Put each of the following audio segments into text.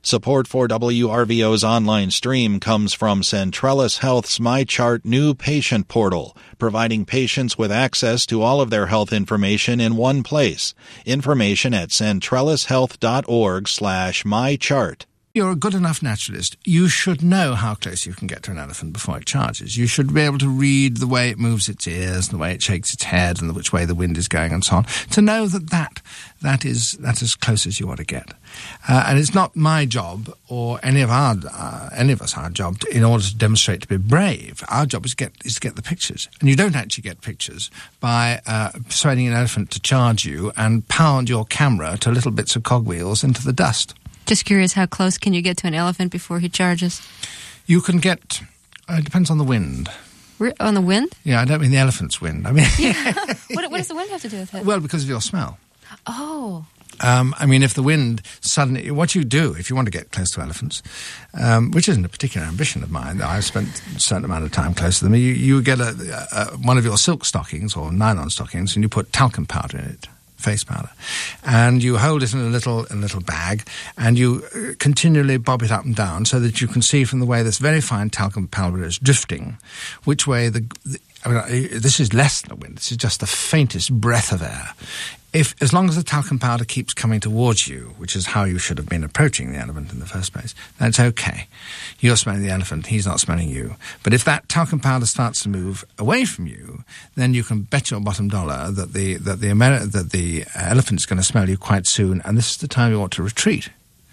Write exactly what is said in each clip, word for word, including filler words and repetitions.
Support for W R V O's online stream comes from Centrellis Health's MyChart new patient portal, providing patients with access to all of their health information in one place. Information at centrellishealth.org slash mychart. You're a good enough naturalist. You should know how close you can get to an elephant before it charges. You should be able to read the way it moves its ears, and the way it shakes its head, and which way the wind is going, and so on, to know that that, that is that's as close as you want to get. Uh, and it's not my job, or any of our uh, any of us our job, to, in order to demonstrate to be brave. Our job is to get is to get the pictures, and you don't actually get pictures by uh, persuading an elephant to charge you and pound your camera to little bits of cogwheels into the dust. Just curious, how close can you get to an elephant before he charges? You can get, uh, it depends on the wind. Re- on the wind? Yeah, I don't mean the elephant's wind. I mean, yeah. what, what does the wind have to do with it? Well, because of your smell. Oh. Um, I mean, if the wind suddenly, what you do if you want to get close to elephants, um, which isn't a particular ambition of mine, I've spent a certain amount of time close to them, you, you get a, a, one of your silk stockings or nylon stockings and you put talcum powder in it. Face powder, and you hold it in a little in a little bag, and you uh, continually bob it up and down so that you can see from the way this very fine talcum powder is drifting, which way the, the I mean, this is less than the wind. This is just the faintest breath of air. If, as long as the talcum powder keeps coming towards you, which is how you should have been approaching the elephant in the first place, that's okay. You're smelling the elephant, he's not smelling you. But if that talcum powder starts to move away from you, then you can bet your bottom dollar that the that the Ameri- that the elephant's going to smell you quite soon, and this is the time you ought to retreat.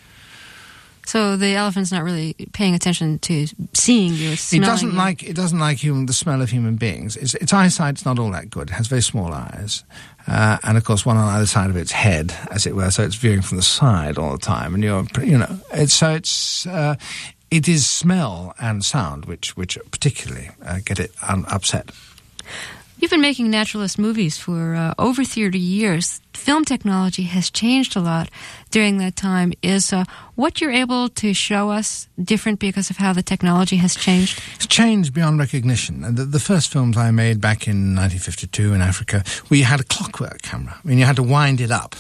So the elephant's not really paying attention to seeing you. It's It doesn't you. like it doesn't like human, the smell of human beings. Its, its eyesight's not all that good. It has very small eyes, uh, and of course one on either side of its head, as it were. So it's viewing from the side all the time, and you're you know. It's, so it's uh, it is smell and sound which which particularly uh, get it un- upset. You've been making naturalist movies for uh, over thirty years. Film technology has changed a lot during that time. Is uh, what you're able to show us different because of how the technology has changed? It's changed beyond recognition. The, the first films I made back in nineteen fifty-two in Africa, we had a clockwork camera. I mean, you had to wind it up.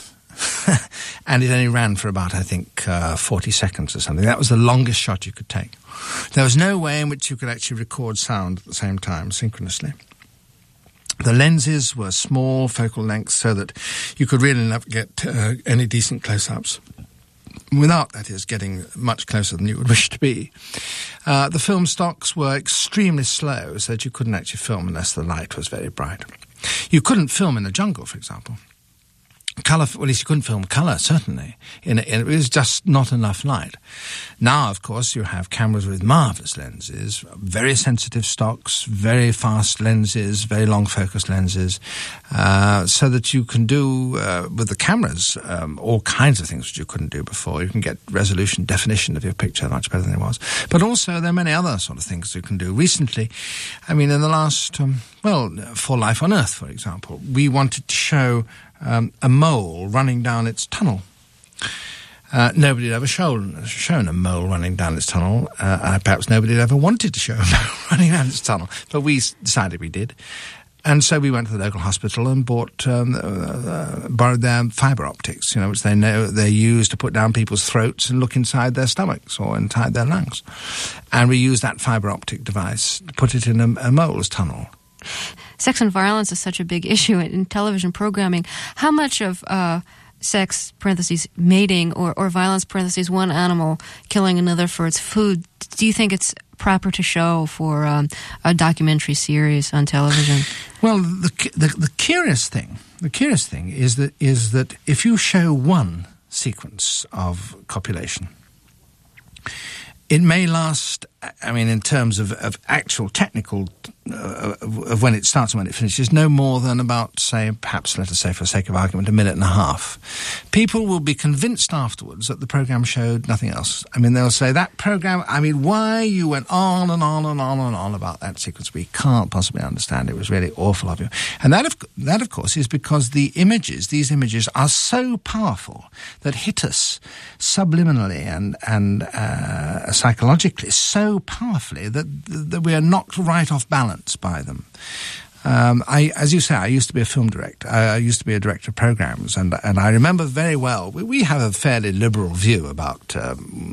And it only ran for about, I think, uh, forty seconds or something. That was the longest shot you could take. There was no way in which you could actually record sound at the same time, synchronously. The lenses were small focal lengths so that you could really never get uh, any decent close-ups without, that is, getting much closer than you would wish to be. Uh, the film stocks were extremely slow so that you couldn't actually film unless the light was very bright. You couldn't film in the jungle, for example. Colour, well, at least you couldn't film colour, certainly. In, in, it was just not enough light. Now, of course, you have cameras with marvellous lenses, very sensitive stocks, very fast lenses, very long focus lenses, uh, so that you can do, uh, with the cameras, um, all kinds of things which you couldn't do before. You can get resolution, definition of your picture much better than it was. But also, there are many other sort of things you can do. Recently, I mean, in the last, um, well, For Life on Earth, for example, we wanted to show Um, a mole running down its tunnel. Uh, nobody had ever shown, shown a mole running down its tunnel. Uh, and perhaps nobody had ever wanted to show a mole running down its tunnel. But we decided we did. And so we went to the local hospital and bought, um, uh, borrowed their fibre optics, you know, which they know they use to put down people's throats and look inside their stomachs or inside their lungs. And we used that fibre optic device to put it in a, a mole's tunnel. Sex and violence is such a big issue in, in television programming. How much of uh, sex, parentheses, mating, or, or violence, parentheses, one animal killing another for its food, do you think it's proper to show for um, a documentary series on television? Well, the, the the curious thing, the curious thing is that is that if you show one sequence of copulation, it may last, I mean, in terms of, of actual technical, uh, of when it starts and when it finishes, no more than about, say, perhaps, let us say, for the sake of argument, a minute and a half. People will be convinced afterwards that the programme showed nothing else. I mean, they'll say, that programme, I mean, why you went on and on and on and on about that sequence, we can't possibly understand. It was really awful of you. And that, of, that, of course, is because the images, these images, are so powerful that hit us subliminally and, and uh, psychologically so powerfully that, that we are knocked right off balance by them. Um, I, as you say, I used to be a film director. I, I used to be a director of programs, and and I remember very well. We, we have a fairly liberal view about um,